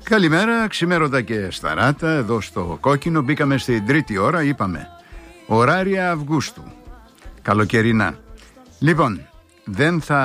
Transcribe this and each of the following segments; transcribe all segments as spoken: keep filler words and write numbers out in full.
Καλημέρα, ξημέρωτα και σταράτα. Εδώ στο Κόκκινο μπήκαμε στην τρίτη ώρα. Είπαμε ωράρια Αυγούστου, καλοκαιρινά. Λοιπόν, δεν θα...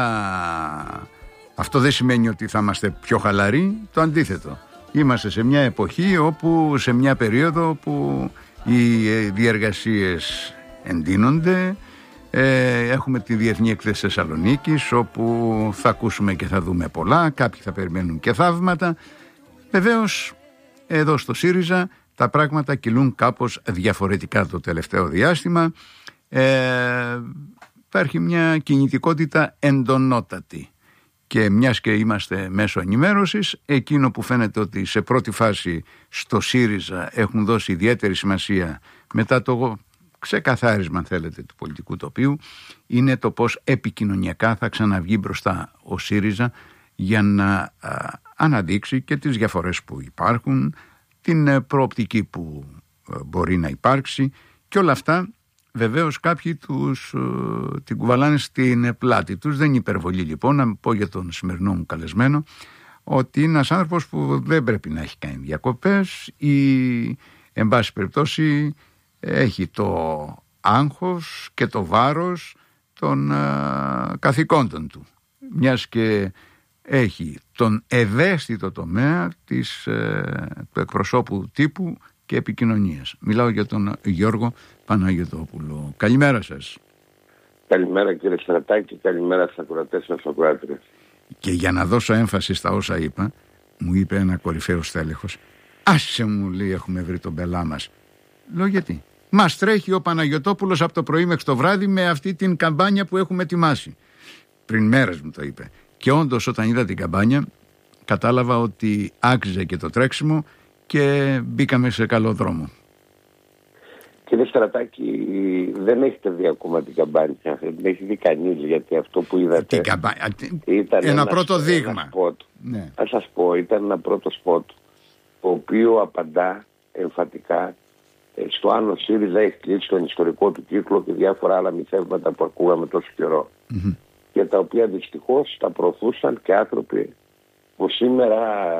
αυτό δεν σημαίνει ότι θα είμαστε πιο χαλαροί. Το αντίθετο. Είμαστε σε μια εποχή όπου, σε μια περίοδο που οι διεργασίες εντείνονται. Ε, έχουμε τη Διεθνή Έκθεση Θεσσαλονίκης, όπου θα ακούσουμε και θα δούμε πολλά. Κάποιοι θα περιμένουν και θαύματα. Βεβαίως, εδώ στο ΣΥΡΙΖΑ τα πράγματα κυλούν κάπως διαφορετικά το τελευταίο διάστημα. Ε, υπάρχει μια κινητικότητα εντονότατη. Και μιας και είμαστε μέσω ενημέρωσης, εκείνο που φαίνεται ότι σε πρώτη φάση στο ΣΥΡΙΖΑ έχουν δώσει ιδιαίτερη σημασία μετά το ξεκαθάρισμα, αν θέλετε, του πολιτικού τοπίου, είναι το πώς επικοινωνιακά θα ξαναβγεί μπροστά ο ΣΥΡΙΖΑ για να α, αναδείξει και τις διαφορές που υπάρχουν, την προοπτική που α, μπορεί να υπάρξει, και όλα αυτά βεβαίως κάποιοι τους, α, την κουβαλάνε στην πλάτη τους. Δεν είναι υπερβολή λοιπόν να πω για τον σημερινό μου καλεσμένο ότι είναι ένας άνθρωπος που δεν πρέπει να έχει κάνει διακοπές ή εν πάση περιπτώσει έχει το άγχος και το βάρος των α, καθηκόντων του, μιας και έχει τον ευαίσθητο τομέα της, ε, του εκπροσώπου τύπου και επικοινωνίας. Μιλάω για τον Γιώργο Παναγιωτόπουλο. Καλημέρα σας. Καλημέρα κύριε Στρατάκη, καλημέρα στους ακροατές και στους ακροάτριες. Και για να δώσω έμφαση στα όσα είπα, μου είπε ένα κορυφαίο στέλεχος, άσε μου, λέει, έχουμε βρει τον πελά μας. Λέω γιατί? Μας τρέχει ο Παναγιωτόπουλος από το πρωί μέχρι το βράδυ με αυτή την καμπάνια που έχουμε ετοιμάσει. Πριν μέρες μου το είπε. Και όντως όταν είδα την καμπάνια κατάλαβα ότι άξιζε και το τρέξιμο και μπήκαμε σε καλό δρόμο. Κύριε Στρατάκη, δεν έχετε δει ακόμα την καμπάνια. Δεν έχει δει κανείς, γιατί αυτό που είδατε καμπα... ήταν ένα, ένα πρώτο δείγμα. Ένα σποτ. Ναι. Θα σας πω, ήταν ένα πρώτο σποτ το οποίο απαντά εμφατικά στο αν ο ΣΥΡΙΖΑ έχει κλείσει τον ιστορικό του κύκλο και διάφορα άλλα μυθεύματα που ακούγαμε τόσο καιρό. Mm-hmm. Και τα οποία δυστυχώς τα προωθούσαν και άνθρωποι που σήμερα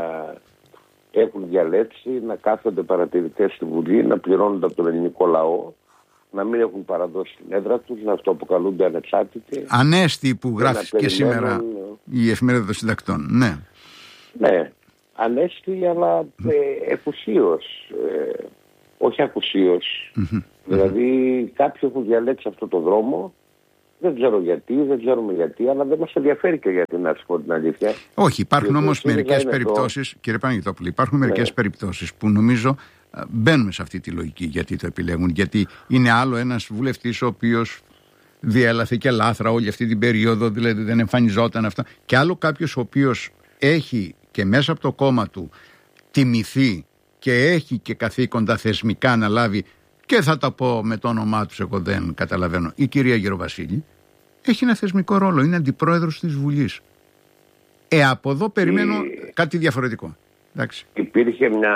έχουν διαλέξει να κάθονται παρατηρητές στη Βουλή, να πληρώνονται από τον ελληνικό λαό, να μην έχουν παραδώσει την έδρα τους, να αυτοαποκαλούνται ανεξάρτητοι. Ανέστη που γράφει και, και σήμερα η Εφημερίδα των Συντακτών. Ναι, ναι, ανέστη, αλλά ε, εφουσίως. Ε, όχι ακουσίως. Mm-hmm. Δηλαδή κάποιοι έχουν διαλέξει αυτό το δρόμο. Δεν ξέρω γιατί, δεν ξέρουμε γιατί, αλλά δεν μας ενδιαφέρει και γιατί, να σου πω την αλήθεια. Όχι, υπάρχουν όμως μερικές περιπτώσεις, το... κύριε Παναγιωτόπουλε, υπάρχουν μερικές ναι. περιπτώσεις που νομίζω μπαίνουμε σε αυτή τη λογική γιατί το επιλέγουν. Γιατί είναι άλλο ένας βουλευτής ο οποίος διέλαθε και λάθρα όλη αυτή την περίοδο, δηλαδή δεν εμφανιζόταν αυτά. Και άλλο κάποιος ο οποίος έχει και μέσα από το κόμμα του τιμηθεί και έχει και καθήκοντα θεσμικά να λάβει. Και θα τα πω με το όνομά τους, εγώ δεν καταλαβαίνω. Η κυρία Γεροβασίλη έχει ένα θεσμικό ρόλο, είναι αντιπρόεδρος της Βουλής. Ε, από εδώ περιμένω η... κάτι διαφορετικό. Εντάξει. Υπήρχε μια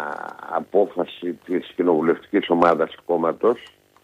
απόφαση της κοινοβουλευτικής ομάδας του κόμματος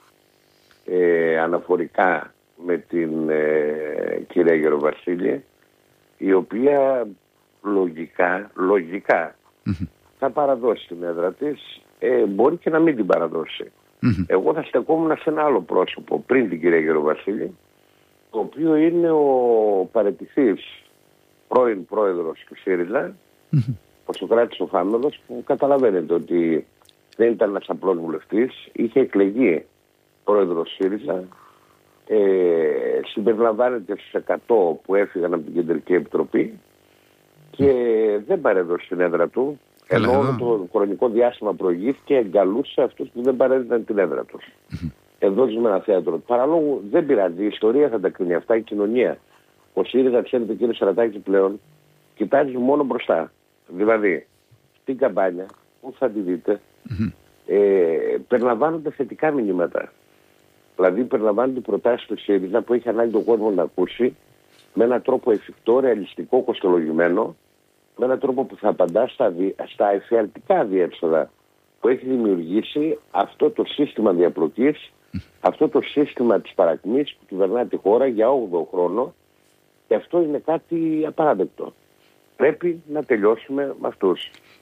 ε, αναφορικά με την ε, κυρία Γεροβασίλη, η οποία λογικά, λογικά mm-hmm. θα παραδώσει την έδρα της. Ε, μπορεί και να μην την παραδώσει. Mm-hmm. Εγώ θα στεκόμουν σε ένα άλλο πρόσωπο πριν την κυρία Γεροβασίλη, το οποίο είναι ο παραιτηθής πρώην πρόεδρος του ΣΥΡΙΖΑ, mm-hmm. ο Σωκράτης ο Φάμελος, που καταλαβαίνετε ότι δεν ήταν ένας απλός βουλευτής, είχε εκλεγεί πρόεδρος ΣΥΡΙΖΑ, ε, συμπεριλαμβάνεται στους εκατό που έφυγαν από την Κεντρική Επιτροπή και δεν παρέδωσε την έδρα του. Ενώ όλο το χρονικό διάστημα προηγήθηκε, εγκαλούσε αυτούς που δεν παρέδιδαν την έδρα τους. Mm-hmm. Εδώ ζούμε ένα θέατρο. Παραλόγου δεν πειράζει, η ιστορία θα τα κρίνει αυτά, η κοινωνία. Ο ΣΥΡΙΖΑ, ξέρετε κύριε Σαρατάκη, πλέον κοιτάζει μόνο μπροστά. Δηλαδή, στην καμπάνια, που θα τη δείτε, mm-hmm. ε, περιλαμβάνονται θετικά μηνύματα. Δηλαδή, περιλαμβάνονται προτάσεις του ΣΥΡΙΖΑ που έχει ανάγκη τον κόσμο να ακούσει με έναν τρόπο εφικτό, ρεαλιστικό, κοστολογημένο, με έναν τρόπο που θα απαντά στα, δι... στα εφιαλτικά διέψοδα που έχει δημιουργήσει αυτό το σύστημα διαπλοκής, αυτό το σύστημα της παρακμής που κυβερνά τη χώρα για όγδοο χρόνο, και αυτό είναι κάτι απαράδεκτο. Πρέπει να τελειώσουμε με αυτούς.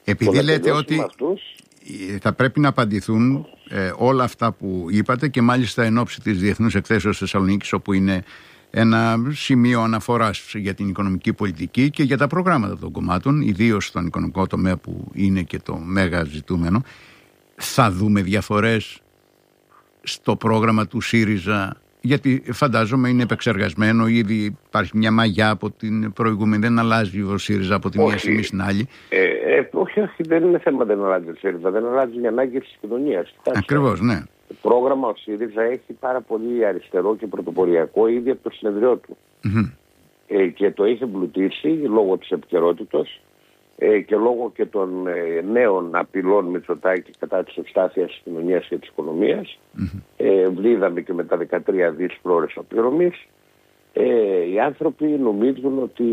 Επειδή λέτε ότι αυτούς, θα πρέπει να απαντηθούν ε, όλα αυτά που είπατε και μάλιστα εν ώψη της Διεθνούς Εκθέσεως Θεσσαλονίκης, όπου είναι ένα σημείο αναφοράς για την οικονομική πολιτική και για τα προγράμματα των κομμάτων, ιδίως στον οικονομικό τομέα που είναι και το μέγα ζητούμενο. Θα δούμε διαφορές στο πρόγραμμα του ΣΥΡΙΖΑ, γιατί φαντάζομαι είναι επεξεργασμένο, ήδη υπάρχει μια μαγιά από την προηγούμενη, δεν αλλάζει ο ΣΥΡΙΖΑ από τη μία στιγμή στην άλλη. Ε, ε, όχι, όχι, δεν είναι θέμα δεν αλλάζει ο ΣΥΡΙΖΑ, δεν αλλάζει η ανάγκη της κοινωνίας. Ακριβώς, ναι. Το πρόγραμμα ο ΣΥΡΙΖΑ έχει πάρα πολύ αριστερό και πρωτοποριακό ήδη από το συνεδριό του. Mm-hmm. Ε, και το είχε εμπλουτίσει λόγω της επικαιρότητας ε, και λόγω και των ε, νέων απειλών Μητσοτάκη κατά της ευστάθειας της κοινωνίας και της οικονομίας. Mm-hmm. Ε, βλίδαμε και με τα δεκατρία δις πρόορες απληρωμής. Ε, οι άνθρωποι νομίζουν ότι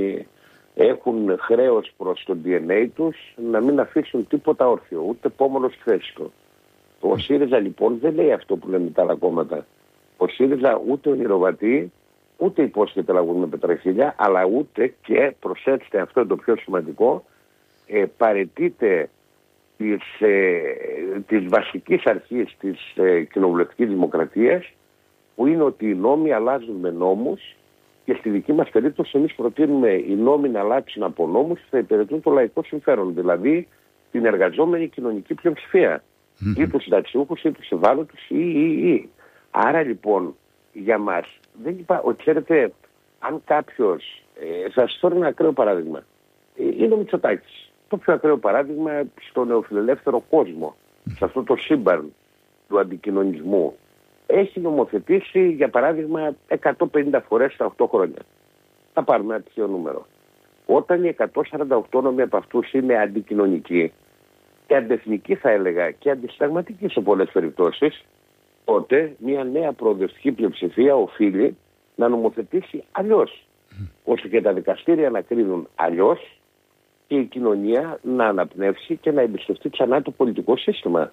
έχουν χρέος προς το ντι εν έι τους να μην αφήσουν τίποτα όρθιο, ούτε πόμονο στη θέση του. Ο ΣΥΡΙΖΑ λοιπόν δεν λέει αυτό που λένε τα άλλα κόμματα. Ο ΣΥΡΙΖΑ ούτε ονειροβατεί, ούτε υπόσχεται λαγούν με πετραχίλια, αλλά ούτε και, προσέξτε, αυτό είναι το πιο σημαντικό, ε, παραιτείται της, ε, της βασικής αρχής της ε, κοινοβουλευτικής δημοκρατίας, που είναι ότι οι νόμοι αλλάζουν με νόμους και στη δική μας περίπτωση εμείς προτείνουμε οι νόμοι να αλλάξουν από νόμους που θα υπηρετούν το λαϊκό συμφέρον, δηλαδή την εργαζόμενη κοινωνική πλειοψηφία. Mm-hmm. Ή τους συνταξιούχους ή τους ευάλωτους ή, ή, ή. Άρα λοιπόν για μας δεν υπάρχει, ξέρετε, αν κάποιος, ε, θα σας φέρω ένα ακραίο παράδειγμα, ε, είναι ο Μητσοτάκης. Το πιο ακραίο παράδειγμα στο νεοφιλελεύθερο κόσμο, mm-hmm. σε αυτό το σύμπαν του αντικοινωνισμού. Έχει νομοθετήσει για παράδειγμα εκατόν πενήντα φορές στα οκτώ χρόνια. Θα πάρουμε ένα τυχαίο νούμερο. Όταν οι εκατόν σαράντα οκτώ νόμοι από αυτούς είναι αντικοινωνικοί και αντεθνική θα έλεγα και αντισυνταγματική σε πολλές περιπτώσεις, τότε μια νέα προοδευτική πλειοψηφία οφείλει να νομοθετήσει αλλιώς, mm. ώστε και τα δικαστήρια να κρίνουν αλλιώς και η κοινωνία να αναπνεύσει και να εμπιστευτεί ξανά το πολιτικό σύστημα.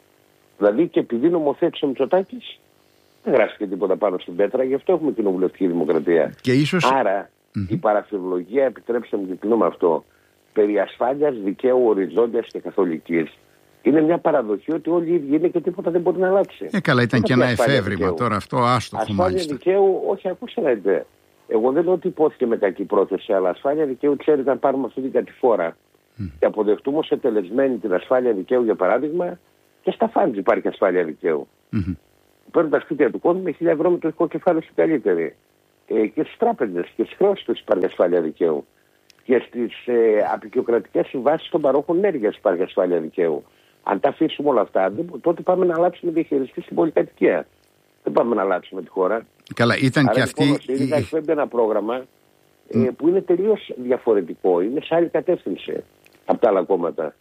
Δηλαδή και επειδή νομοθέτησε ο Μητσοτάκης, δεν γράφηκε τίποτα πάνω στην πέτρα, γι' αυτό έχουμε κοινοβουλευτική δημοκρατία. Και ίσως... Άρα mm-hmm. η παραφιλολογία, επιτρέψτε μου και κλείνω με αυτό, περί ασφάλειας δικαίου οριζόντιας και καθολικής, είναι μια παραδοχή ότι όλοι οι ίδιοι είναι και τίποτα δεν μπορεί να αλλάξει. Ε, καλά, ήταν και ένα εφεύρημα τώρα αυτό, άστοχο ασφάλεια μάλιστα. Δικαίου, όχι, ακούστε να δείτε. Εγώ δεν λέω ότι υπόθηκε με κακή πρόθεση, αλλά ασφάλεια δικαίου, ξέρετε, αν πάρουμε αυτή την κατηφόρα mm. και αποδεχτούμε ως ετελεσμένη την ασφάλεια δικαίου, για παράδειγμα, και στα φάντζ υπάρχει ασφάλεια δικαίου. Mm-hmm. Παίρνουν τα σπίτια του κόσμου με χίλια ευρώ με το ηθικό κεφάλαιο στην καλύτερη. Ε, και στις τράπεζες και στις χρώσεις τους υπάρχει ασφάλεια δικαίου. Και στις ε, απεικιοκρατικές συμβάσεις των παρόχων ενέργειας υπάρχει ασφάλεια δικαίου. Αν τα αφήσουμε όλα αυτά, τότε πάμε να αλλάξουμε διαχειριστή στην πολυκατοικία. Δεν πάμε να αλλάξουμε τη χώρα. Καλά, ήταν άρα, και αυτή. Λοιπόν, ο ΣΥΡΙΖΑ εκπέμπει ένα πρόγραμμα ε, mm. που είναι τελείως διαφορετικό. Είναι σε άλλη κατεύθυνση από τα άλλα κόμματα.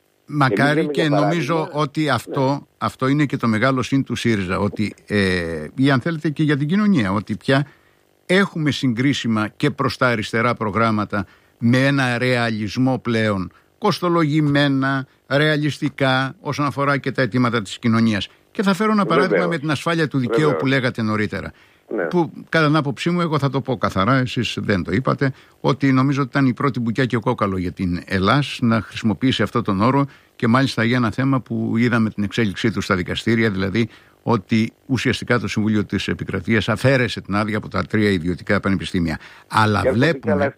Μακάρι και νομίζω ότι αυτό, ναι. αυτό είναι και το μεγάλο συν του ΣΥΡΙΖΑ. Ότι, ε, ή αν θέλετε και για την κοινωνία, ότι πια έχουμε συγκρίσιμα και προς τα αριστερά προγράμματα με ένα ρεαλισμό πλέον, κοστολογημένα, ρεαλιστικά όσον αφορά και τα αιτήματα της κοινωνίας. Και θα φέρω ένα παράδειγμα Βεβαίως. με την ασφάλεια του δικαίου Βεβαίως. που λέγατε νωρίτερα. Ναι. Που κατά την άποψή μου, εγώ θα το πω καθαρά, εσείς δεν το είπατε, ότι νομίζω ότι ήταν η πρώτη μπουκιά και κόκαλο για την Ελλάς να χρησιμοποιήσει αυτόν τον όρο και μάλιστα για ένα θέμα που είδαμε την εξέλιξή του στα δικαστήρια, δηλαδή ότι ουσιαστικά το Συμβούλιο της Επικρατείας αφαίρεσε την άδεια από τα τρία ιδιωτικά πανεπιστήμια. Αλλά βλέπουμε,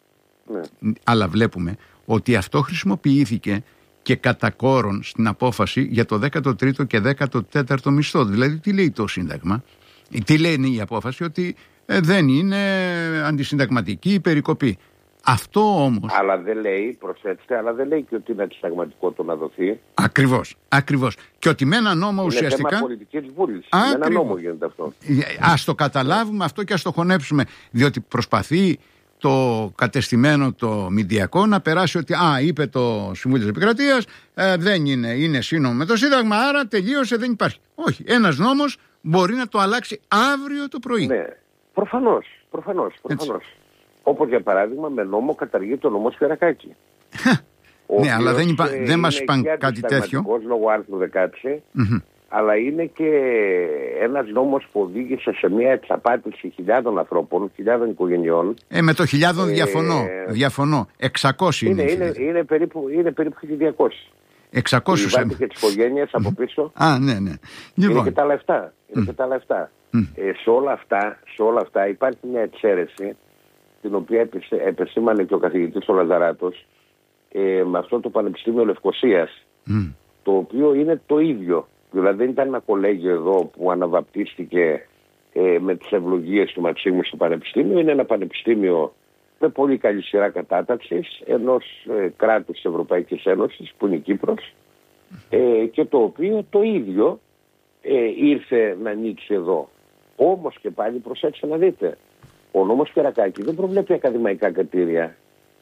ναι. αλλά βλέπουμε ότι αυτό χρησιμοποιήθηκε και κατά κόρον στην απόφαση για το δέκατο τρίτο και δέκατο τέταρτο μισθό. Δηλαδή τι λέει το Σύνταγμα? Τι λέει η απόφαση? Ότι ε, δεν είναι αντισυνταγματική η περικοπή. Αυτό όμως... Αλλά δεν λέει, προσέξτε, αλλά δεν λέει και ότι είναι αντισυνταγματικό το να δοθεί. Ακριβώς, ακριβώς. Και ότι με ένα νόμο είναι ουσιαστικά... Είναι θέμα πολιτικής βούλησης. Με ένα νόμο γίνεται αυτό. Ας το καταλάβουμε αυτό και ας το χωνέψουμε. Διότι προσπαθεί το κατεστημένο το μηντιακό να περάσει ότι α, είπε το Συμβούλιο της Επικρατείας, ε, δεν είναι, είναι σύνομο με το Σύνταγμα, άρα τελείωσε, δεν υπάρχει. Όχι, ένας νόμος μπορεί να το αλλάξει αύριο το πρωί. Ναι, προφανώς, προφανώς, προφανώς. Όπως για παράδειγμα με νόμο καταργεί το νόμο Σφαιρακάκη. Ναι, αλλά δεν, υπά... δεν μας είπαν κάτι τέτοιο. Λόγω άρθρου δεκαέξι, mm-hmm. αλλά είναι και ένας νόμος που οδήγησε σε μια εξαπάτηση χιλιάδων ανθρώπων, χιλιάδων οικογενειών. Ε, με το χιλιάδων διαφωνώ. Ε, διαφωνώ. εξακόσιοι είναι. Είναι, είναι, είναι, περίπου, είναι περίπου χίλια διακόσιοι. εξακόσιοι. Υπάρχει και τις οικογένειες από πίσω. Α, ναι, ναι. Λοιπόν. Είναι και τα λεφτά. Είναι mm. και τα λεφτά. Mm. Ε, σε, όλα αυτά, σε όλα αυτά υπάρχει μια εξαίρεση, την οποία επεσήμανε και ο καθηγητής ο Λαζαράτος, ε, με αυτό το Πανεπιστήμιο Λευκωσίας, mm. το οποίο είναι το ίδιο. Δηλαδή δεν ήταν ένα κολέγιο εδώ που αναβαπτίστηκε ε, με τις ευλογίες του Μαξίμου στο Πανεπιστήμιο. Είναι ένα πανεπιστήμιο με πολύ καλή σειρά κατάταξης ενός ε, κράτους της Ευρωπαϊκής Ένωσης που είναι η Κύπρος, ε, και το οποίο το ίδιο ε, ήρθε να ανοίξει εδώ. Όμως και πάλι προσέξτε να δείτε, ο νόμος Κερακάκη δεν προβλέπει ακαδημαϊκά κριτήρια.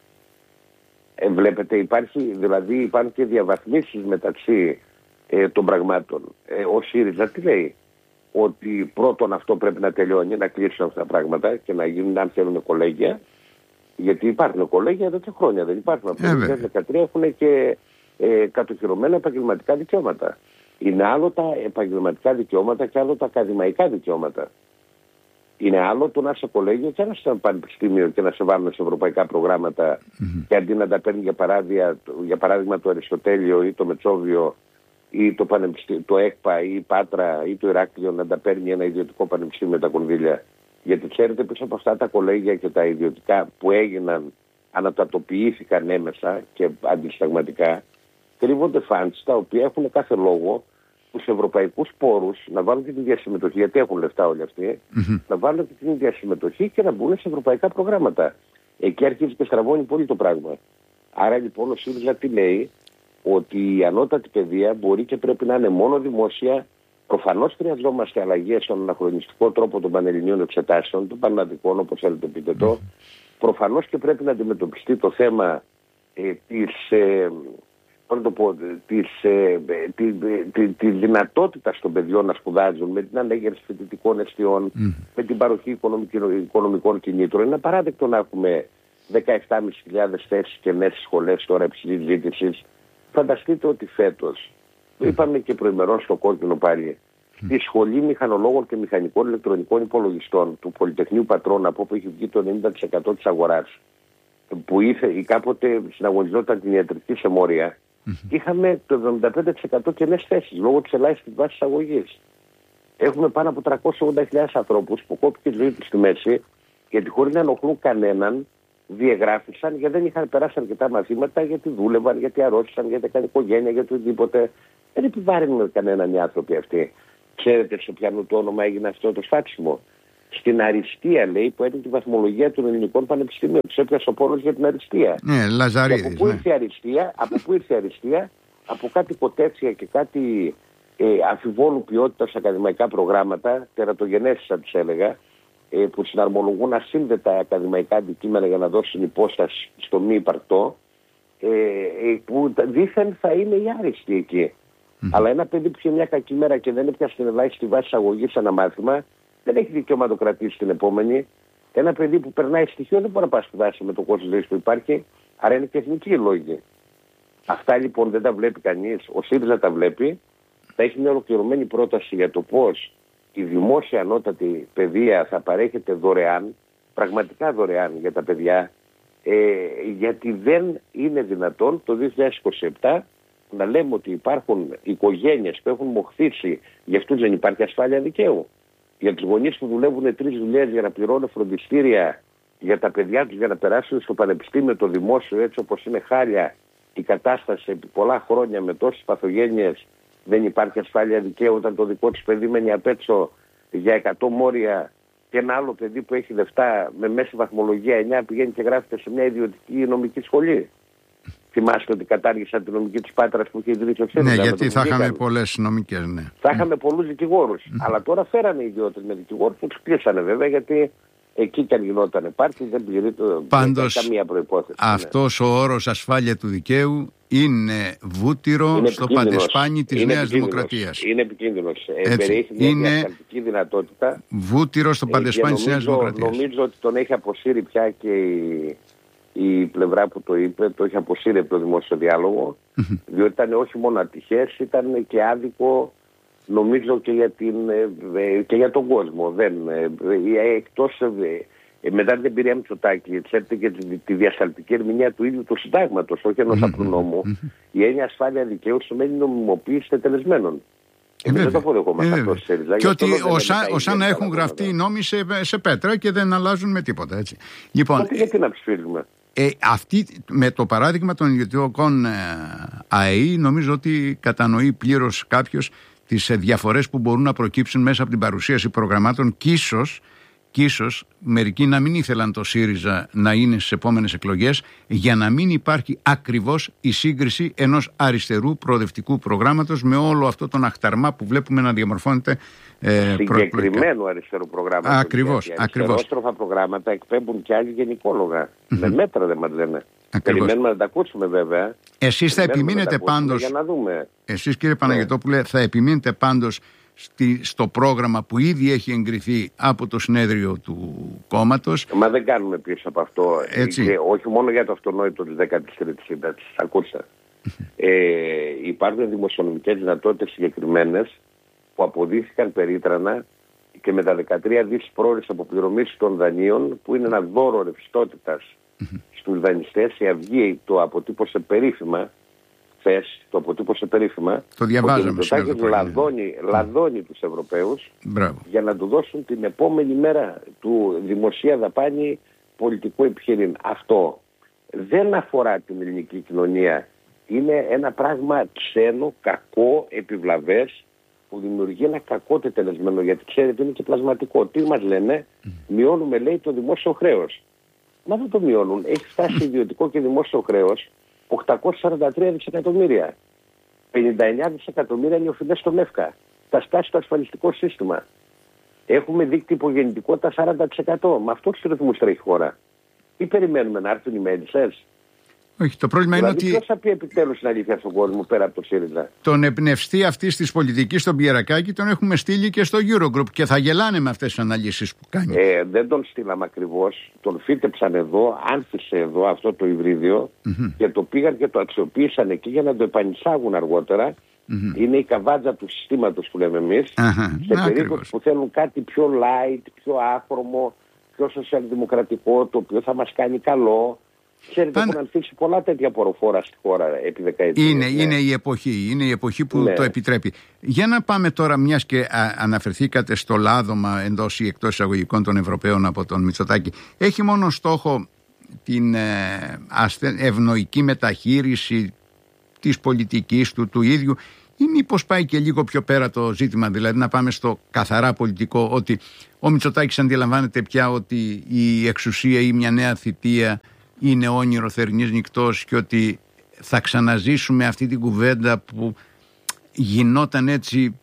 Ε, βλέπετε, υπάρχει, δηλαδή υπάρχουν και διαβαθμίσεις μεταξύ ε, των πραγμάτων. Ε, ο ΣΥΡΙΖΑ τι λέει? Ότι πρώτον αυτό πρέπει να τελειώνει, να κλείσουν αυτά τα πράγματα και να γίνουν, αν θέλουν, κολέγια. Γιατί υπάρχουν κολέγια εδώ και χρόνια, δεν υπάρχουν. Από το δύο χιλιάδες δεκατρία έχουν και ε, κατοχυρωμένα επαγγελματικά δικαιώματα. Είναι άλλο τα επαγγελματικά δικαιώματα και άλλο τα ακαδημαϊκά δικαιώματα. Είναι άλλο το να είσαι κολέγιο και να είσαι πανεπιστήμιο και να σε βάλουν σε ευρωπαϊκά προγράμματα mm-hmm. και αντί να τα παίρνει για, παράδειγμα, για παράδειγμα το Αριστοτέλειο ή το Μετσόβιο ή το, το ΕΚΠΑ ή η Πάτρα ή το Ηράκλειο, να τα παίρνει ένα ιδιωτικό πανεπιστήμιο με τα κονδύλια. Γιατί ξέρετε, πίσω από αυτά τα κολέγια και τα ιδιωτικά που έγιναν, ανατατοποιήθηκαν έμεσα και αντισταγματικά, κρύβονται φαντς τα οποία έχουν κάθε λόγο τους ευρωπαϊκούς πόρους να βάλουν και την διασυμμετοχή, γιατί έχουν λεφτά όλοι αυτοί, mm-hmm. να βάλουν και την διασυμμετοχή και να μπουν σε ευρωπαϊκά προγράμματα. Εκεί αρχίζει και στραβώνει πολύ το πράγμα. Άρα λοιπόν ο ΣΥΡΙΖΑ τι λέει? Ότι η ανώτατη παιδεία μπορεί και πρέπει να είναι μόνο δημόσια. Προφανώς χρειαζόμαστε αλλαγές στον αναχρονιστικό τρόπο των πανελληνίων εξετάσεων, των πανελλαδικών, όπως θέλετε πείτε το. Mm-hmm. Προφανώς και πρέπει να αντιμετωπιστεί το θέμα ε, της... Ε, το πω, της, ε, τη, τη, τη δυνατότητας των παιδιών να σπουδάζουν με την ανέγερση φοιτητικών αιστειών, mm. με την παροχή οικονομικών κινήτρων. Είναι απαράδεκτο να έχουμε δεκαεπτά χιλιάδες πεντακόσιες θέσεις και νέες σχολές τώρα υψηλής ζήτησης. Φανταστείτε ότι φέτος, mm. είπαμε και προημερών στο Κόκκινο πάλι, mm. στη Σχολή Μηχανολόγων και Μηχανικών Ηλεκτρονικών Υπολογιστών του Πολυτεχνείου Πατρών, από όπου έχει βγει το ενενήντα τοις εκατό της αγοράς, που ήθε, κάποτε συναγωνιζόταν την ιατρική σε Μόρια, Mm-hmm. είχαμε το εβδομήντα πέντε τοις εκατό κενές θέσεις λόγω της ελάχιστης βάσης αγωγής. Έχουμε πάνω από τριακόσιες ογδόντα χιλιάδες ανθρώπους που κόπηκε η ζωή τους στη μέση, γιατί χωρίς να ενοχλούν κανέναν, διεγράφησαν γιατί δεν είχαν περάσει αρκετά μαθήματα, γιατί δούλευαν, γιατί αρρώστησαν, γιατί έκανε οικογένεια, γιατί οτιδήποτε. Δεν επιβάρυναν κανέναν οι άνθρωποι αυτοί. Ξέρετε σε ποιανού το όνομα έγινε αυτό το σφάξιμο? Στην αριστεία, λέει, που έγινε τη βαθμολογία των ελληνικών πανεπιστημίων. Τους έπιασε ο πόνος για την αριστεία. Ναι, Λαζαρίδης. Από πού ήρθε η αριστεία? Από πού ήρθε η αριστεία? Από κάτι υποτέξια και κάτι ε, αμφιβόλου ποιότητα σε ακαδημαϊκά προγράμματα, τερατογενέσεις θα τις έλεγα, ε, που συναρμολογούν ασύνδετα ακαδημαϊκά αντικείμενα για να δώσουν υπόσταση στο μη υπαρκτό, ε, ε, που δήθεν θα είναι η άριστη εκεί. Mm. Αλλά ένα παιδί που είχε μια κακή μέρα και δεν έπιασε την ελάχιστη βάση αγωγής ένα μάθημα, δεν έχει δικαίωμα να το κρατήσει την επόμενη. Ένα παιδί που περνάει στοιχείο δεν μπορεί να πάει σπουδάσει με το κόστος ζωής που υπάρχει. Άρα είναι και εθνική η λόγη. Αυτά λοιπόν δεν τα βλέπει κανείς. Ο ΣΥΡΙΖΑ τα βλέπει. Θα έχει μια ολοκληρωμένη πρόταση για το πώς η δημόσια ανώτατη παιδεία θα παρέχεται δωρεάν, πραγματικά δωρεάν για τα παιδιά, ε, γιατί δεν είναι δυνατόν το δύο χιλιάδες είκοσι επτά να λέμε ότι υπάρχουν οικογένειες που έχουν μοχθήσει, για αυτούς δεν υπάρχει ασφάλεια δικαίου. Για τους γονείς που δουλεύουν τρεις δουλειές για να πληρώνουν φροντιστήρια για τα παιδιά τους για να περάσουν στο πανεπιστήμιο το δημόσιο, έτσι όπως είναι χάλια η κατάσταση επί πολλά χρόνια με τόσες παθογένειες, δεν υπάρχει ασφάλεια δικαίου όταν το δικό τους παιδί μένει απ' έξω για εκατό μόρια και ένα άλλο παιδί που έχει λεφτά με μέση βαθμολογία εννιά πηγαίνει και γράφεται σε μια ιδιωτική νομική σχολή. Θυμάστε ότι κατάργησαν τη νομική της Πάτρας που είχε ιδρύσει ο ΣΥΡΙΖΑ. Ναι, γιατί θα είχαμε πολλές νομικές, ναι. Θα είχαμε πολλούς δικηγόρους. Mm. Αλλά τώρα φέρανε ιδιώτες με δικηγόρους που τους κλείσανε βέβαια, γιατί εκεί κι αν γινόταν πάρτι δεν πληρεί το, πάντως, καμία προϋπόθεση. Αυτός ναι. ο όρος ασφάλεια του δικαίου είναι βούτυρο είναι στο παντεσπάνι της Νέας Δημοκρατίας. Είναι επικίνδυνος. Ε, περιέχει μια είναι διασταλτική δυνατότητα. Βούτυρο στο παντεσπάνι της Νέας Δημοκρατίας. Νομίζω ότι τον έχει αποσύρει πια και η, η πλευρά που το είπε, το έχει αποσύρει από το δημόσιο διάλογο, διότι ήταν όχι μόνο ατυχές, ήταν και άδικο νομίζω και για, την, και για τον κόσμο. Δεν, εκτός, μετά την εμπειρία Μητσοτάκη, ξέρετε και τη, τη διασταλτική ερμηνεία του ίδιου του συντάγματος, όχι ενός mm-hmm. απλού νόμου, mm-hmm. η έννοια ασφάλεια δικαίου σημαίνει νομιμοποίηση τετελεσμένων. Ε, δεν το αποδεχόμαστε ε, αυτό σε ΣΥΡΙΖΑ. Και ότι όσα να έχουν γραφτεί οι νόμοι σε, σε πέτρα και δεν αλλάζουν με τίποτα. Έτσι. Λοιπόν, Οπότε, γιατί να ψηφίζουμε. Ε, αυτή, με το παράδειγμα των ιδιωτικών ε, ΑΕΗ, νομίζω ότι κατανοεί πλήρως κάποιος τις ε, διαφορές που μπορούν να προκύψουν μέσα από την παρουσίαση προγραμμάτων και ίσως, και ίσως μερικοί να μην ήθελαν το ΣΥΡΙΖΑ να είναι στις επόμενες εκλογές για να μην υπάρχει ακριβώς η σύγκριση ενός αριστερού προοδευτικού προγράμματος με όλο αυτό τον αχταρμά που βλέπουμε να διαμορφώνεται ε, συγκεκριμένου αριστερού προγράμματος. Ακριβώς. Αριστερόστροφα προγράμματα εκπέμπουν και άλλοι γενικόλογα. Mm-hmm. Με μέτρα δεν μας λένε. Ακριβώς. Περιμένουμε να τα ακούσουμε βέβαια. Εσείς θα επιμείνετε πάντως, για να δούμε. Εσείς κύριε Παναγιωτόπουλε, ναι. θα επιμείνετε πάντως Στη, στο πρόγραμμα που ήδη έχει εγκριθεί από το συνέδριο του κόμματος. Μα δεν κάνουμε πίσω από αυτό. Έτσι. Και όχι μόνο για το αυτονόητο της δέκατης τρίτης σύνταξης. Ακούστε. ε, υπάρχουν δημοσιονομικές δυνατότητες συγκεκριμένες που αποδείχθηκαν περίτρανα και με τα δεκατρία δις πρόορης αποπληρωμής των δανείων, που είναι ένα δώρο ρευστότητας στους δανειστές. Η Αυγή το αποτύπωσε περίφημα. Θες, το αποτύπωσε περίφημα. Το διαβάζαμε. Ο Μητσοτάκης λαδώνει, λαδώνει τους Ευρωπαίους. Μπράβο. Για να του δώσουν την επόμενη μέρα του δημοσία δαπάνη πολιτικού επιχειρήν. Αυτό δεν αφορά την ελληνική κοινωνία. Είναι ένα πράγμα ξένο, κακό, επιβλαβές, που δημιουργεί ένα κακό τετελεσμένο. Γιατί ξέρετε είναι και πλασματικό. Τι μας λένε, mm. μειώνουμε λέει το δημόσιο χρέος. Μα δεν το μειώνουν. Έχει φτάσει ιδιωτικό και δημόσιο χρέος οκτακόσια σαράντα τρία δισεκατομμύρια. πενήντα εννιά δισεκατομμύρια νεοφιλές στον ΕΦΚΑ. Τα στάσει στο ασφαλιστικό σύστημα. Έχουμε δείκτη υπογεννητικότητα σαράντα τοις εκατό. Με αυτούς τους ρυθμούς τρέχει η χώρα. Τι περιμένουμε, να έρθουν οι μέλισσες? Όχι, το πρόβλημα δηλαδή, είναι ότι. Ποιος θα πει επιτέλους την αλήθεια στον κόσμο πέρα από το ΣΥΡΙΖΑ? Τον εμπνευστή αυτή τη πολιτική, τον Πιερακάκη, τον έχουμε στείλει και στο Eurogroup και θα γελάνε με αυτές τις αναλύσεις που κάνει. Ε, δεν τον στείλαμε ακριβώς. Τον φύτεψαν εδώ, άνθησε εδώ αυτό το υβρίδιο mm-hmm. και το πήγαν και το αξιοποίησαν εκεί για να το επανεισάγουν αργότερα. Mm-hmm. Είναι η καβάτζα του συστήματος που λέμε εμείς. Uh-huh. Σε περίπτωση που θέλουν κάτι πιο light, πιο άχρωμο, πιο σοσιαλδημοκρατικό, το οποίο θα μας κάνει καλό. Ξέρετε, Παν... έχουν ανθίσει πολλά τέτοια ποροφόρα στη χώρα επί δεκαετίες. Είναι, ναι. είναι η εποχή, είναι η εποχή που ναι. το επιτρέπει. Για να πάμε τώρα, μιας και α, αναφερθήκατε στο λάδωμα εντός ή εκτός εισαγωγικών των Ευρωπαίων από τον Μητσοτάκη. Έχει μόνο στόχο την ε, ασθε... ευνοϊκή μεταχείριση της πολιτικής του, του ίδιου, ή μήπως πάει και λίγο πιο πέρα το ζήτημα, δηλαδή να πάμε στο καθαρά πολιτικό, ότι ο Μητσοτάκης αντιλαμβάνεται πια ότι η εξουσία ή μια νέα θητεία είναι όνειρο θερινής νυχτός και ότι θα ξαναζήσουμε αυτή την κουβέντα που γινόταν έτσι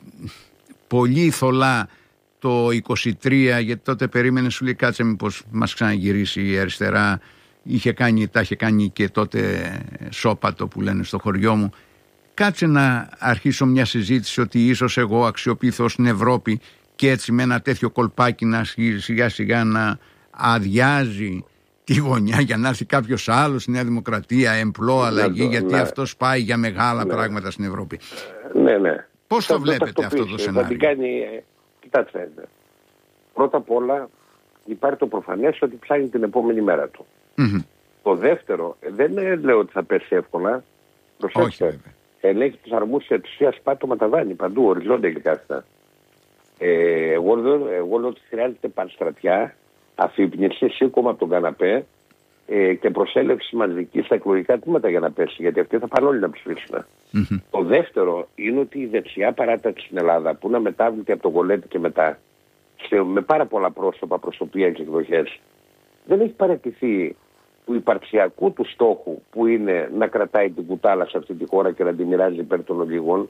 πολύ θολά το είκοσι τρία, γιατί τότε περίμενε, σου λέει κάτσε μήπως μας ξαναγυρίσει η αριστερά, είχε κάνει, τα είχε κάνει και τότε σώπατο που λένε στο χωριό μου. Κάτσε να αρχίσω μια συζήτηση ότι ίσως εγώ αξιοποιηθώ στην Ευρώπη και έτσι με ένα τέτοιο κολπάκι να σιγά σιγά να αδειάζει τη γωνιά για να έρθει κάποιος άλλος στη Νέα Δημοκρατία, εμπλό αλλαγή, γιατί ναι. αυτός πάει για μεγάλα ναι. πράγματα στην Ευρώπη. Ναι, ναι. Πώς το βλέπετε αυτό το σενάριο? Θα την κάνει, κοιτάξτε, πρώτα απ' όλα υπάρχει το προφανές ότι ψάχνει την επόμενη μέρα του. Mm-hmm. Το δεύτερο, δεν λέω ότι θα πέσει εύκολα. Προσέξτε, ελέγχει τους αρμούς της εξουσίας πάτωμα τα δάνει παντού, οριζόντια και κάθετα. Ε, εγώ, εγώ λέω ότι χρειάζεται πανστρατιά, αφύπνιση, σήκωμα από τον καναπέ ε, και προσέλευση μαζική στα εκλογικά τμήματα για να πέσει, γιατί αυτοί θα πάνε όλοι να ψηφίσουν. Mm-hmm. Το δεύτερο είναι ότι η δεξιά παράταξη στην Ελλάδα, που είναι αμετάβλητη από τον Κολέτη και μετά, σε, με πάρα πολλά πρόσωπα, προσωπία και εκδοχές, δεν έχει παραιτηθεί του υπαρξιακού του στόχου, που είναι να κρατάει την κουτάλα σε αυτή τη χώρα και να τη μοιράζει υπέρ των ολίγων.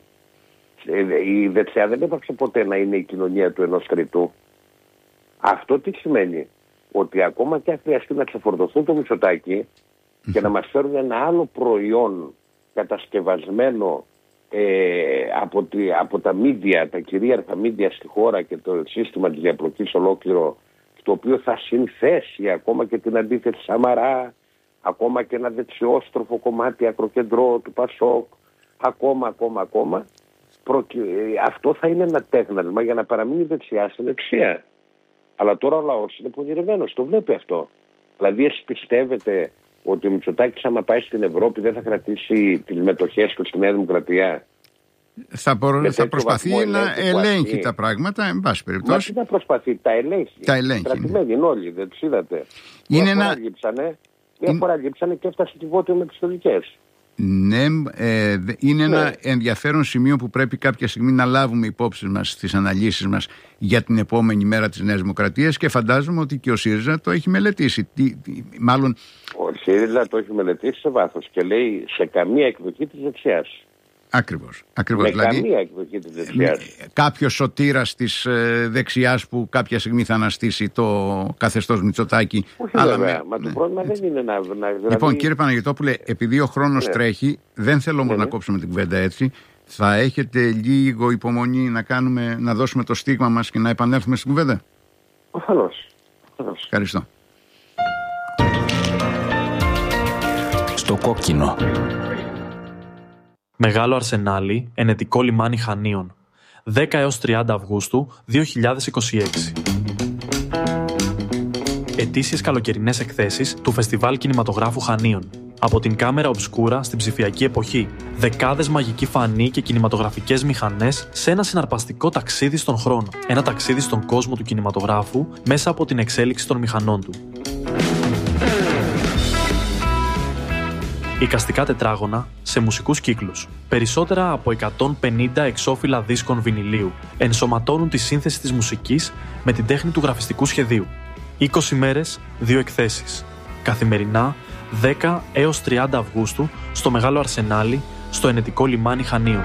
Η δεξιά δεν έπαψε ποτέ να είναι η κοινωνία του ενός τρίτου. Αυτό τι σημαίνει? Ότι ακόμα και αν χρειαστεί να ξεφορτωθούν το Μητσοτάκη και να μας φέρουν ένα άλλο προϊόν κατασκευασμένο ε, από, τη, από τα μίντια, τα κυρίαρχα μίντια στη χώρα και το σύστημα της διαπλοκής ολόκληρο, το οποίο θα συνθέσει ακόμα και την αντίθεση Σαμαρά, ακόμα και ένα δεξιόστροφο κομμάτι ακροκεντρό του Πασόκ, ακόμα, ακόμα, ακόμα, προκ... αυτό θα είναι ένα τέχνασμα για να παραμείνει δεξιά στην δεξιά. Αλλά τώρα ο λαός είναι πονηρεμένος, το βλέπει αυτό. Δηλαδή, εσείς πιστεύετε ότι ο Μητσοτάκης, άμα πάει στην Ευρώπη, δεν θα κρατήσει τις μετοχές του στη Νέα Δημοκρατία? Θα, προ... θα προσπαθεί να ελέγχει τα πράγματα, εν πάση περιπτώσει. Μα τι να προσπαθεί, τα ελέγχει. Τα ελέγχει. Κρατημένοι είναι όλοι, δεν τους είδατε. Είναι μια ένα... φορά λείψανε, μια φορά λείψανε και έφτασε τη Βότιο με πιστολικές. Ναι, ε, είναι ναι. ένα ενδιαφέρον σημείο που πρέπει κάποια στιγμή να λάβουμε υπόψη μας στις αναλύσεις μας για την επόμενη μέρα της Νέας Δημοκρατίας, και φαντάζομαι ότι και ο ΣΥΡΙΖΑ το έχει μελετήσει. Τι, τι, μάλλον... Ο ΣΥΡΙΖΑ το έχει μελετήσει σε βάθος και λέει σε καμία εκδοχή της δεξιάς. Ακριβώς. Ακριβώς. Με δηλαδή, καμία εκδοχή της δεξιάς. Κάποιος σωτήρας της ε, δεξιάς που κάποια στιγμή θα αναστήσει το καθεστώς Μητσοτάκη. Όχι αλλά βέβαια, με, μα ναι, το πρόβλημα έτσι. Δεν είναι να... να δηλαδή... Λοιπόν, κύριε Παναγιωτόπουλε, επειδή ο χρόνος ναι. τρέχει, δεν θέλω όμως ναι, ναι. να κόψουμε την κουβέντα έτσι. Θα έχετε λίγο υπομονή να, κάνουμε, να δώσουμε το στίγμα μας και να επανέλθουμε στην κουβέντα? Προφανώς. Ευχαριστώ. Στο κόκκινο. Μεγάλο Αρσενάλι, ενετικό λιμάνι Χανίων. δέκα έως τριάντα Αυγούστου δύο χιλιάδες είκοσι έξι. Ετήσιες καλοκαιρινές εκθέσεις του Φεστιβάλ Κινηματογράφου Χανίων. Από την κάμερα ομπσκούρα στην ψηφιακή εποχή. Δεκάδες μαγικοί φανοί και κινηματογραφικές μηχανές σε ένα συναρπαστικό ταξίδι στον χρόνο. Ένα ταξίδι στον κόσμο του κινηματογράφου μέσα από την εξέλιξη των μηχανών του. Εικαστικά τετράγωνα σε μουσικούς κύκλους. Περισσότερα από εκατόν πενήντα εξώφυλλα δίσκων βινιλίου ενσωματώνουν τη σύνθεση της μουσικής με την τέχνη του γραφιστικού σχεδίου. είκοσι μέρες, δύο εκθέσεις. Καθημερινά, δέκα έως τριάντα Αυγούστου, στο Μεγάλο Αρσενάλι, στο ενετικό λιμάνι Χανίων.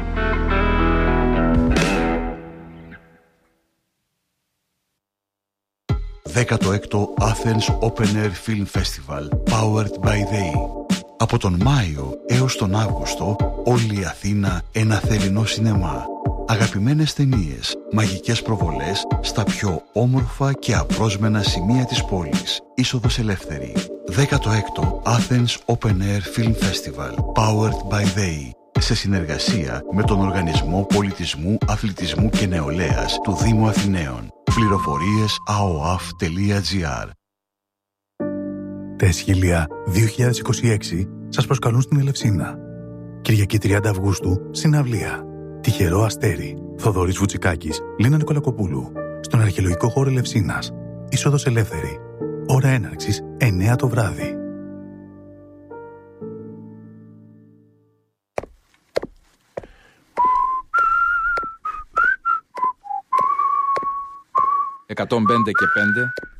δέκατο έκτο Athens Open Air Film Festival, powered by they. Από τον Μάιο έως τον Αύγουστο, όλη η Αθήνα ένα θερινό σινεμά. Αγαπημένες ταινίες, μαγικές προβολές στα πιο όμορφα και απρόσμενα σημεία της πόλης. Είσοδος ελεύθερη. δέκατο έκτο Athens Open Air Film Festival, powered by they. Σε συνεργασία με τον Οργανισμό Πολιτισμού, Αθλητισμού και Νεολαίας του Δήμου Αθηναίων. Πληροφορίες a o a f τελεία g r. Τα Εσχήλια δύο χιλιάδες είκοσι έξι σας προσκαλούν στην Ελευσίνα. Κυριακή τριάντα Αυγούστου, συναυλία. Τυχερό αστέρι. Θοδωρής Βουτσικάκης, Λίνα Νικολακοπούλου. Στον αρχαιολογικό χώρο Ελευσίνας. Είσοδος ελεύθερη. Ώρα έναρξης εννιά το βράδυ. εκατόν πέντε και πέντε